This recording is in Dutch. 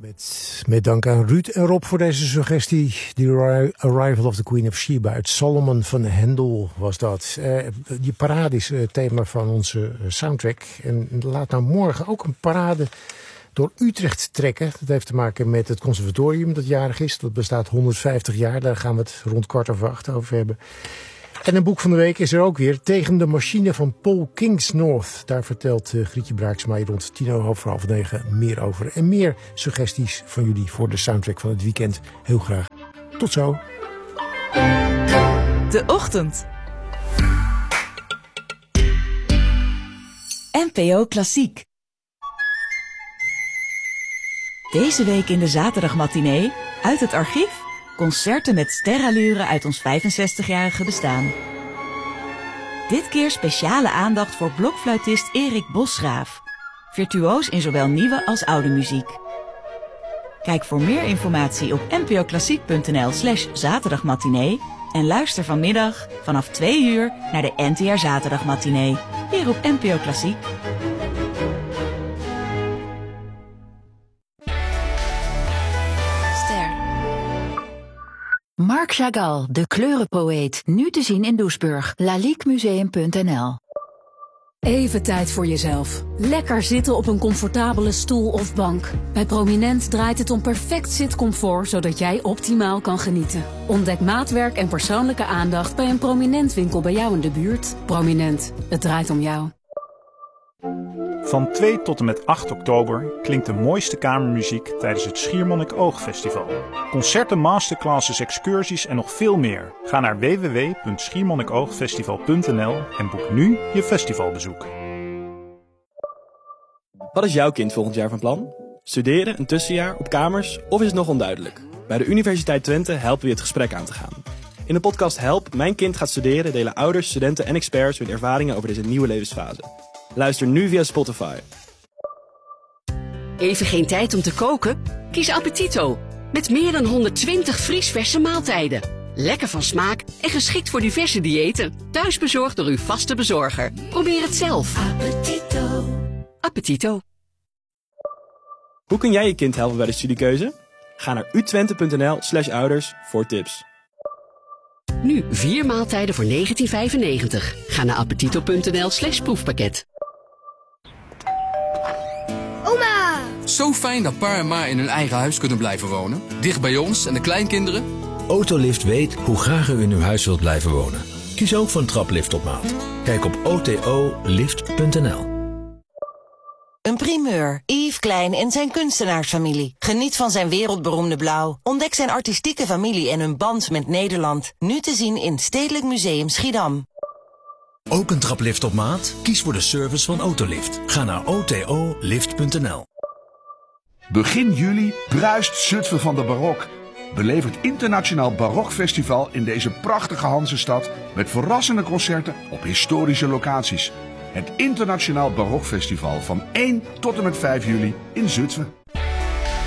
Met dank aan Ruud en Rob voor deze suggestie. The Arrival of the Queen of Sheba uit Solomon van Hendel was dat. Die parade is het thema van onze soundtrack. En laat nou morgen ook een parade door Utrecht trekken. Dat heeft te maken met het conservatorium dat jarig is. Dat bestaat 150 jaar. Daar gaan we het rond 7:15 over hebben. En een boek van de week is er ook weer. Tegen de machine van Paul Kingsnorth. Daar vertelt Grietje Braaksma rond 9:50 meer over. En meer suggesties van jullie voor de soundtrack van het weekend. Heel graag. Tot zo. De Ochtend. NPO Klassiek. Deze week in de zaterdagmatinee uit het archief concerten met sterallure uit ons 65-jarige bestaan. Dit keer speciale aandacht voor blokfluitist Erik Bosgraaf. Virtuoos in zowel nieuwe als oude muziek. Kijk voor meer informatie op npoklassiek.nl/zaterdagmatinee en luister vanmiddag vanaf 2 uur naar de NTR Zaterdagmatinee. Hier op NPO Klassiek. Marc Chagall, de kleurenpoëet, nu te zien in Doesburg. laliquemuseum.nl. Even tijd voor jezelf. Lekker zitten op een comfortabele stoel of bank. Bij Prominent draait het om perfect zitcomfort, zodat jij optimaal kan genieten. Ontdek maatwerk en persoonlijke aandacht bij een Prominent winkel bij jou in de buurt. Prominent, het draait om jou. Van 2 tot en met 8 oktober klinkt de mooiste kamermuziek tijdens het Schiermonnik Oogfestival. Concerten, masterclasses, excursies en nog veel meer. Ga naar www.schiermonnikoogfestival.nl en boek nu je festivalbezoek. Wat is jouw kind volgend jaar van plan? Studeren, een tussenjaar, op kamers of is het nog onduidelijk? Bij de Universiteit Twente helpen we je het gesprek aan te gaan. In de podcast Help, mijn kind gaat studeren delen ouders, studenten en experts hun ervaringen over deze nieuwe levensfase. Luister nu via Spotify. Even geen tijd om te koken? Kies Appetito. Met meer dan 120 vriesverse maaltijden. Lekker van smaak en geschikt voor diverse diëten. Thuisbezorgd door uw vaste bezorger. Probeer het zelf. Appetito. Appetito. Hoe kun jij je kind helpen bij de studiekeuze? Ga naar utwente.nl/ouders voor tips. Nu 4 maaltijden voor €19,95. Ga naar appetito.nl/proefpakket. Oma! Zo fijn dat pa en ma in hun eigen huis kunnen blijven wonen. Dicht bij ons en de kleinkinderen. Autolift weet hoe graag u in uw huis wilt blijven wonen. Kies ook voor een traplift op maat. Kijk op otolift.nl. Een primeur. Yves Klein en zijn kunstenaarsfamilie. Geniet van zijn wereldberoemde blauw. Ontdek zijn artistieke familie en hun band met Nederland. Nu te zien in Stedelijk Museum Schiedam. Ook een traplift op maat? Kies voor de service van Autolift. Ga naar otolift.nl. Begin juli bruist Zutphen van de barok. Beleef het Internationaal Barokfestival in deze prachtige Hansestad met verrassende concerten op historische locaties. Het Internationaal Barokfestival van 1 tot en met 5 juli in Zutphen.